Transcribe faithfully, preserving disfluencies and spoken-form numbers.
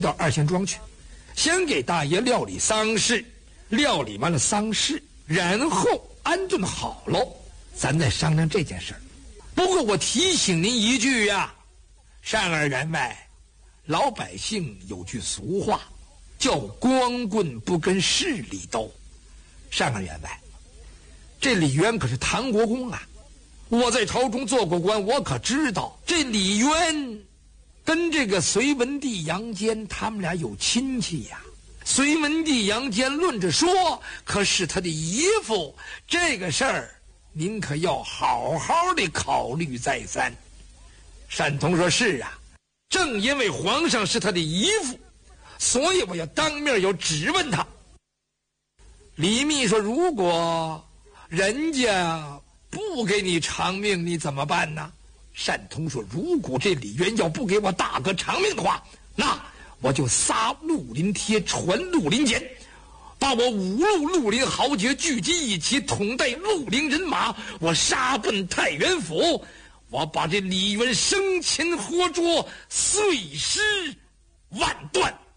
到二贤庄去，先给大爷料理丧事，料理完了丧事，然后安顿好喽，咱再商量这件事儿。不过我提醒您一句呀、啊，单儿员外，老百姓有句俗话，叫光棍不跟势力斗。单儿员外，这李渊可是唐国公啊，我在朝中做过官，我可知道这李渊跟这个隋文帝杨坚他们俩有亲戚呀。隋文帝杨坚论着说可是他的姨父，这个事儿您可要好好的考虑再三。单同说是啊，正因为皇上是他的姨父，所以我要当面要质问他。李密说，如果人家不给你偿命你怎么办呢？单同说，如果这李渊要不给我大哥偿命的话，那我就撒绿林帖，传绿林简，把我五路绿林豪杰聚集一起，统带绿林人马，我杀奔太原府，我把这李渊生擒活捉，碎尸万段。